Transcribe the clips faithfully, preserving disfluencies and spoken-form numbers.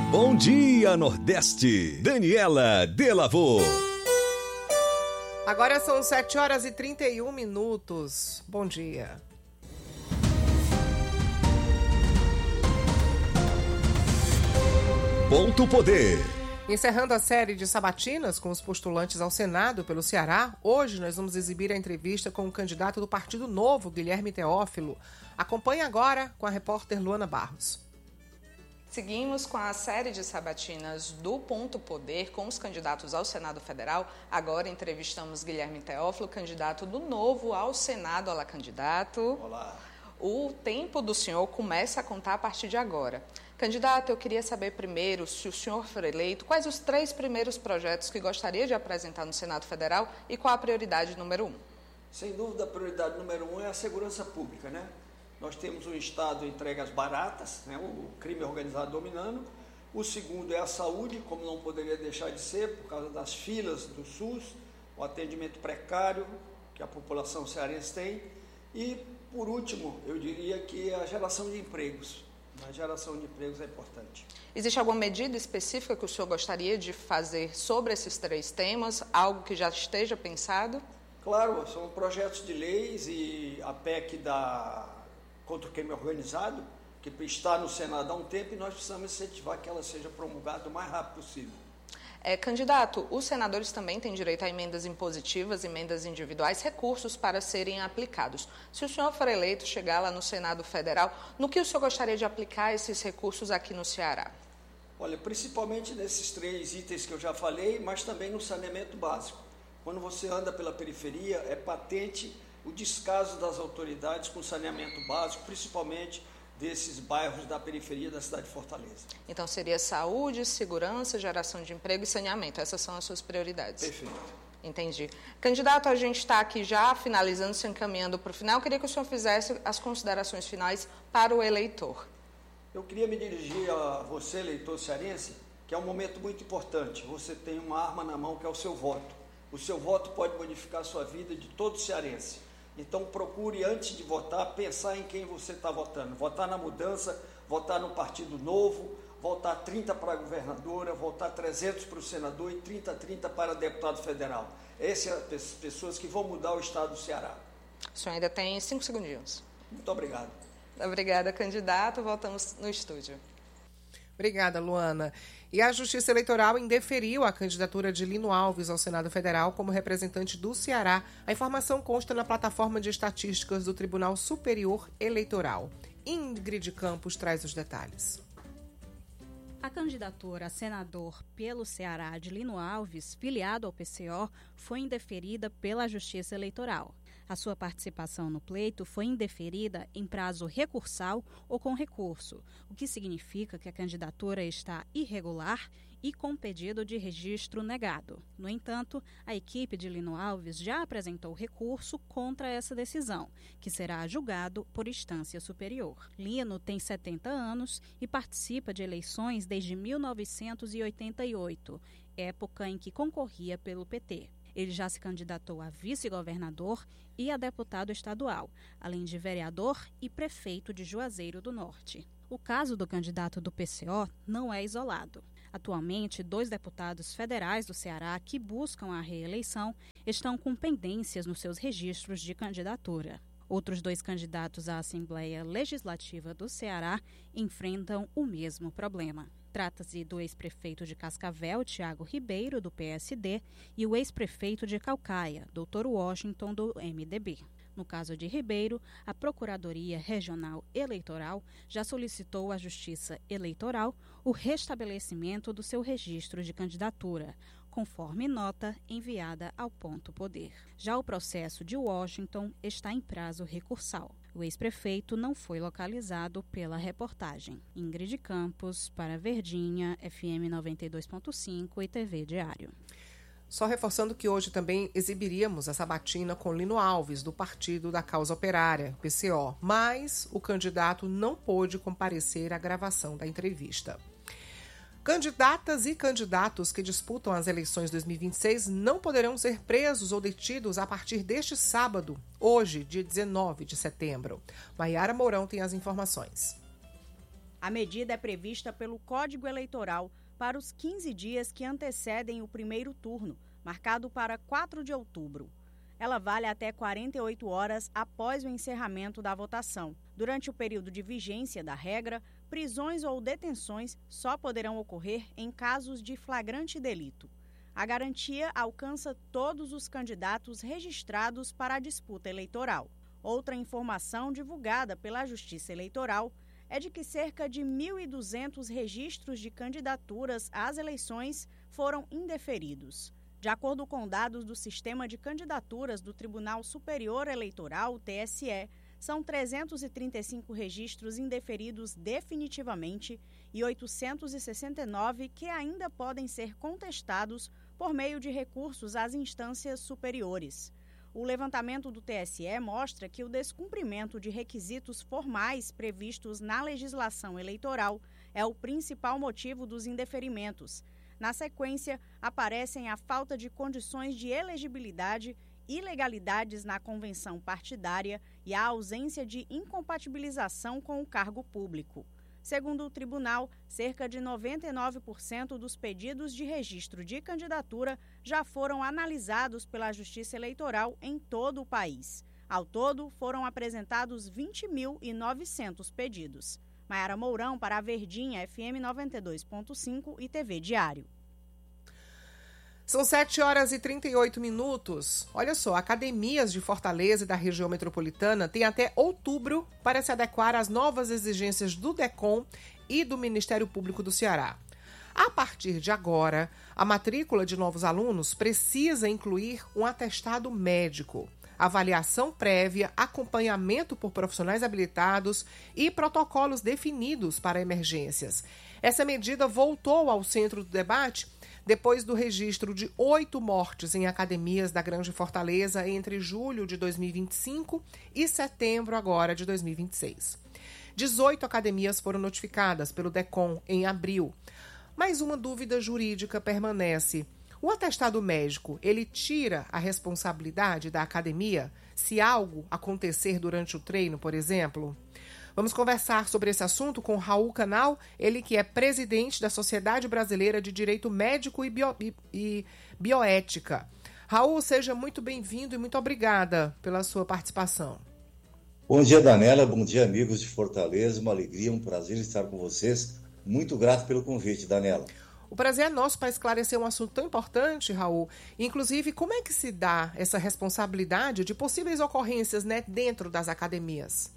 Bom dia, Nordeste. Daniela Delavô. Agora são sete horas e trinta e um minutos. Bom dia. Ponto Poder. Encerrando a série de sabatinas com os postulantes ao Senado pelo Ceará, hoje nós vamos exibir a entrevista com o candidato do Partido Novo, Guilherme Teófilo. Acompanhe agora com a repórter Luana Barros. Seguimos com a série de sabatinas do Ponto Poder com os candidatos ao Senado Federal. Agora entrevistamos Guilherme Teófilo, candidato do Novo ao Senado. Olá, candidato. Olá. O tempo do senhor começa a contar a partir de agora. Candidato, eu queria saber primeiro, se o senhor for eleito, quais os três primeiros projetos que gostaria de apresentar no Senado Federal e qual a prioridade número um? Sem dúvida, a prioridade número um é a segurança pública, né? Nós temos um Estado de entregas baratas, né? O crime organizado dominando. O segundo é a saúde, como não poderia deixar de ser, por causa das filas do SUS, o atendimento precário que a população cearense tem. E, por último, eu diria que a geração de empregos. A geração de empregos é importante. Existe alguma medida específica que o senhor gostaria de fazer sobre esses três temas? Algo que já esteja pensado? Claro, são projetos de leis e a P E C da... contra o crime organizado, que está no Senado há um tempo e nós precisamos incentivar que ela seja promulgada o mais rápido possível. É, candidato, os senadores também têm direito a emendas impositivas, emendas individuais, recursos para serem aplicados. Se o senhor for eleito, chegar lá no Senado Federal, no que o senhor gostaria de aplicar esses recursos aqui no Ceará? Olha, principalmente nesses três itens que eu já falei, mas também no saneamento básico. Quando você anda pela periferia, é patente o descaso das autoridades com saneamento básico, principalmente desses bairros da periferia da cidade de Fortaleza. Então seria saúde, segurança, geração de emprego e saneamento. Essas são as suas prioridades. Perfeito. Entendi. Candidato, a gente está aqui já finalizando, se encaminhando para o final. Eu queria que o senhor fizesse as considerações finais para o eleitor. Eu queria me dirigir a você, eleitor cearense, que é um momento muito importante. Você tem uma arma na mão que é o seu voto. O seu voto pode modificar a sua vida de todo cearense. Então, procure, antes de votar, pensar em quem você está votando. Votar na mudança, votar no Partido Novo, votar trinta para a governadora, votar trezentos para o senador e trinta a trinta para deputado federal. Essas são as pessoas que vão mudar o estado do Ceará. O senhor ainda tem cinco segundinhos. Muito obrigado. Obrigada, candidato. Voltamos no estúdio. Obrigada, Luana. E a Justiça Eleitoral indeferiu a candidatura de Lino Alves ao Senado Federal como representante do Ceará. A informação consta na plataforma de estatísticas do Tribunal Superior Eleitoral. Ingrid Campos traz os detalhes. A candidatura a senador pelo Ceará de Lino Alves, filiado ao P C O, foi indeferida pela Justiça Eleitoral. A sua participação no pleito foi indeferida em prazo recursal ou com recurso, o que significa que a candidatura está irregular e com pedido de registro negado. No entanto, a equipe de Lino Alves já apresentou recurso contra essa decisão, que será julgado por instância superior. Lino tem setenta anos e participa de eleições desde mil novecentos e oitenta e oito, época em que concorria pelo P T. Ele já se candidatou a vice-governador e a deputado estadual, além de vereador e prefeito de Juazeiro do Norte. O caso do candidato do P C O não é isolado. Atualmente, dois deputados federais do Ceará que buscam a reeleição estão com pendências nos seus registros de candidatura. Outros dois candidatos à Assembleia Legislativa do Ceará enfrentam o mesmo problema. Trata-se do ex-prefeito de Cascavel, Tiago Ribeiro, do P S D, e o ex-prefeito de Caucaia, doutor Washington, do M D B. No caso de Ribeiro, a Procuradoria Regional Eleitoral já solicitou à Justiça Eleitoral o restabelecimento do seu registro de candidatura, conforme nota enviada ao Ponto Poder. Já o processo de Washington está em prazo recursal. O ex-prefeito não foi localizado pela reportagem. Ingrid Campos, para Verdinha, F M noventa e dois ponto cinco e T V Diário. Só reforçando que hoje também exibiríamos a sabatina com Lino Alves, do Partido da Causa Operária, P C O, mas o candidato não pôde comparecer à gravação da entrevista. Candidatas e candidatos que disputam as eleições dois mil e vinte e seis não poderão ser presos ou detidos a partir deste sábado, hoje, dia dezenove de setembro. Maiara Mourão tem as informações. A medida é prevista pelo Código Eleitoral para os quinze dias que antecedem o primeiro turno, marcado para quatro de outubro. Ela vale até quarenta e oito horas após o encerramento da votação. Durante o período de vigência da regra, prisões ou detenções só poderão ocorrer em casos de flagrante delito. A garantia alcança todos os candidatos registrados para a disputa eleitoral. Outra informação divulgada pela Justiça Eleitoral é de que cerca de mil e duzentos registros de candidaturas às eleições foram indeferidos. De acordo com dados do Sistema de Candidaturas do Tribunal Superior Eleitoral, o T S E, são trezentos e trinta e cinco registros indeferidos definitivamente e oitocentos e sessenta e nove que ainda podem ser contestados por meio de recursos às instâncias superiores. O levantamento do T S E mostra que o descumprimento de requisitos formais previstos na legislação eleitoral é o principal motivo dos indeferimentos. Na sequência, aparecem a falta de condições de elegibilidade, ilegalidades na convenção partidária e a ausência de incompatibilização com o cargo público. Segundo o tribunal, cerca de noventa e nove por cento dos pedidos de registro de candidatura já foram analisados pela Justiça Eleitoral em todo o país. Ao todo, foram apresentados vinte mil e novecentos pedidos. Maiara Mourão para a Verdinha, F M noventa e dois ponto cinco e T V Diário. São sete horas e trinta e oito minutos. Olha só, academias de Fortaleza e da região metropolitana têm até outubro para se adequar às novas exigências do DECOM e do Ministério Público do Ceará. A partir de agora, a matrícula de novos alunos precisa incluir um atestado médico, avaliação prévia, acompanhamento por profissionais habilitados e protocolos definidos para emergências. Essa medida voltou ao centro do debate depois do registro de oito mortes em academias da Grande Fortaleza entre julho de dois mil e vinte e cinco e setembro agora de dois mil e vinte e seis. dezoito academias foram notificadas pelo DECOM em abril. Mas uma dúvida jurídica permanece. O atestado médico, ele tira a responsabilidade da academia se algo acontecer durante o treino, por exemplo? Vamos conversar sobre esse assunto com Raul Canal, ele que é presidente da Sociedade Brasileira de Direito Médico e, Bio, e, e Bioética. Raul, seja muito bem-vindo e muito obrigada pela sua participação. Bom dia, Daniela. Bom dia, amigos de Fortaleza. Uma alegria, um prazer estar com vocês. Muito grato pelo convite, Daniela. O prazer é nosso para esclarecer um assunto tão importante, Raul. Inclusive, como é que se dá essa responsabilidade de possíveis ocorrências, né, dentro das academias?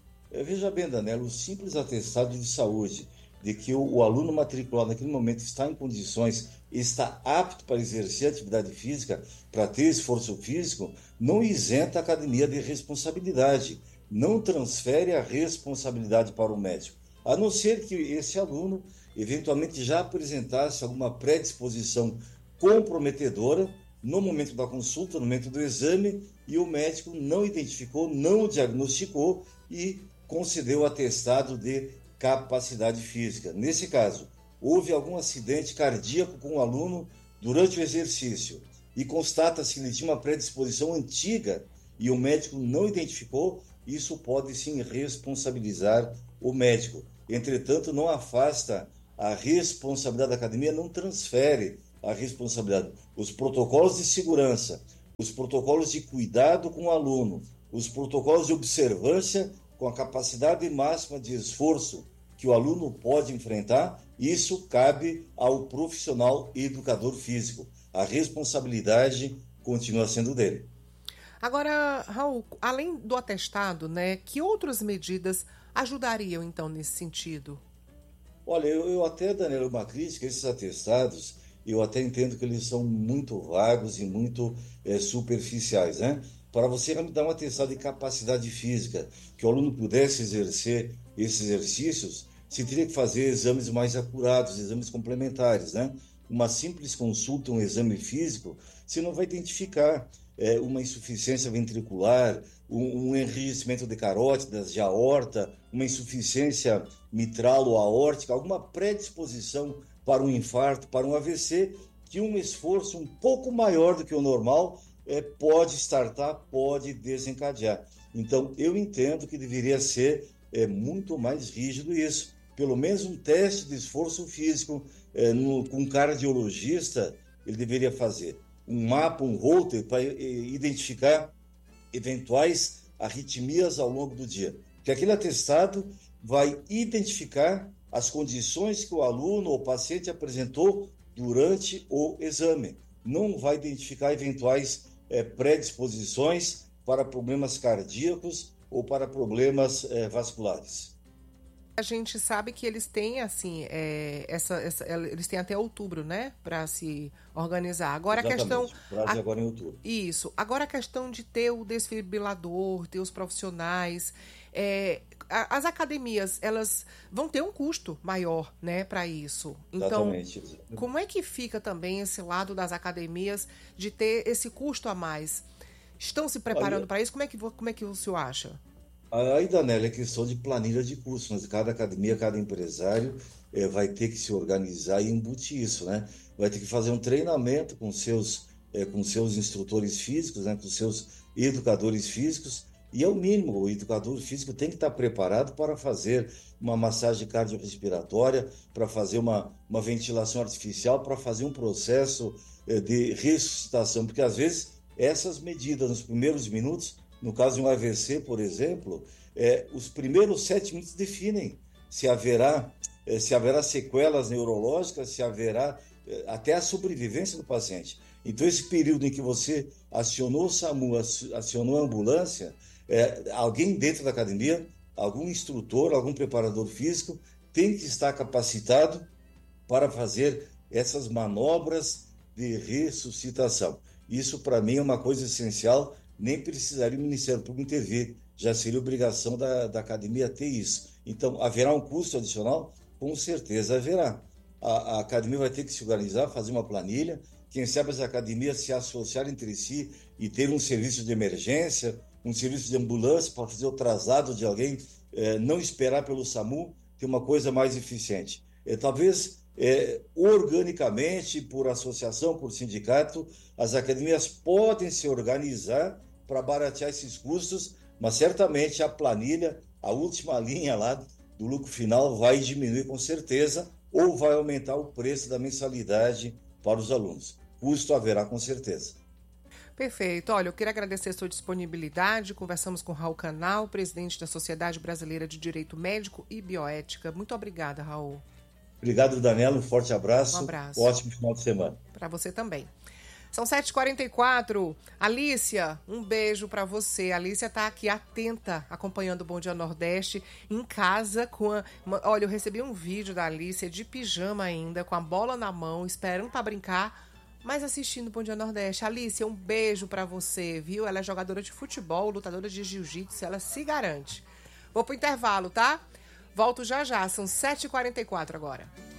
Veja bem, Daniela, o simples atestado de saúde de que o, o aluno matriculado naquele momento está em condições, está apto para exercer atividade física, para ter esforço físico, não isenta a academia de responsabilidade, não transfere a responsabilidade para o médico, a não ser que esse aluno eventualmente já apresentasse alguma predisposição comprometedora no momento da consulta, no momento do exame, e o médico não identificou, não diagnosticou e concedeu o atestado de capacidade física. Nesse caso, houve algum acidente cardíaco com o aluno durante o exercício e constata-se que ele tinha uma predisposição antiga e o médico não identificou, isso pode sim responsabilizar o médico. Entretanto, não afasta a responsabilidade da academia, não transfere a responsabilidade. Os protocolos de segurança, os protocolos de cuidado com o aluno, os protocolos de observância com a capacidade máxima de esforço que o aluno pode enfrentar, isso cabe ao profissional educador físico. A responsabilidade continua sendo dele. Agora, Raul, além do atestado, né, que outras medidas ajudariam, então, nesse sentido? Olha, eu, eu até, Daniela, uma crítica a esses atestados, eu até entendo que eles são muito vagos e muito é, superficiais, né? Para você dar um atestado de capacidade física, que o aluno pudesse exercer esses exercícios, se teria que fazer exames mais acurados, exames complementares, né? Uma simples consulta, um exame físico, você não vai identificar é, uma insuficiência ventricular, um, um enrijecimento de carótidas, de aorta, uma insuficiência mitral ou aórtica, alguma predisposição para um infarto, para um A V C, que um esforço um pouco maior do que o normal é, pode startar, pode desencadear. Então, eu entendo que deveria ser é, muito mais rígido isso. pelo menos um teste de esforço físico é, no, com um cardiologista, ele deveria fazer um mapa, um holter, para identificar eventuais arritmias ao longo do dia. Porque aquele atestado vai identificar as condições que o aluno ou paciente apresentou durante o exame. Não vai identificar eventuais é, predisposições para problemas cardíacos ou para problemas é, vasculares. A gente sabe que eles têm, assim, é, essa, essa, eles têm até outubro, né, para se organizar. Agora Exatamente. a questão... O prazo é agora em outubro. Isso. Agora a questão de ter o desfibrilador, ter os profissionais... É, as academias, elas vão ter um custo maior, né, para isso. Então, Exatamente. como é que fica também esse lado das academias de ter esse custo a mais? Estão se preparando para isso? Como é, que, como é que o senhor acha? Aí, Danela, é questão de planilha de custos, mas cada academia, cada empresário é, vai ter que se organizar e embutir isso, né? Vai ter que fazer um treinamento com seus, é, com seus instrutores físicos, né, com seus educadores físicos, e é o mínimo, o educador físico tem que estar preparado para fazer uma massagem cardiorrespiratória, para fazer uma, uma ventilação artificial, para fazer um processo é, de ressuscitação, porque às vezes essas medidas nos primeiros minutos, no caso de um A V C, por exemplo, é, os primeiros sete minutos definem se haverá, é, se haverá sequelas neurológicas, se haverá é, até a sobrevivência do paciente. Então, esse período em que você acionou o SAMU, acionou a ambulância, é, alguém dentro da academia, algum instrutor, algum preparador físico, tem que estar capacitado para fazer essas manobras de ressuscitação. Isso, para mim, é uma coisa essencial. Nem precisaria o Ministério Público intervir, já seria obrigação da, da academia ter isso. Então, haverá um custo adicional? Com certeza haverá. A, a academia vai ter que se organizar, fazer uma planilha, quem sabe as academias se associarem entre si e ter um serviço de emergência, um serviço de ambulância para fazer o traslado de alguém, eh, não esperar pelo SAMU, ter uma coisa mais eficiente. Eh, talvez... É, organicamente, por associação, por sindicato, as academias podem se organizar para baratear esses custos, mas certamente a planilha, a última linha lá do lucro final vai diminuir com certeza ou vai aumentar o preço da mensalidade para os alunos. Custo haverá com certeza. Perfeito. Olha, eu quero agradecer a sua disponibilidade. Conversamos com Raul Canal, presidente da Sociedade Brasileira de Direito Médico e Bioética. Muito obrigada, Raul. Obrigado, Daniela. Um forte abraço. Um abraço. Ótimo final de semana. Para você também. São sete e quarenta e quatro. Alícia, um beijo para você. A Alícia está aqui atenta, acompanhando o Bom Dia Nordeste, em casa com a... Olha, eu recebi um vídeo da Alícia de pijama ainda, com a bola na mão, esperando para brincar, mas assistindo o Bom Dia Nordeste. Alícia, um beijo para você, viu? Ela é jogadora de futebol, lutadora de jiu-jitsu, ela se garante. Vou pro intervalo, tá? Volto já já, são sete e quarenta e quatro agora.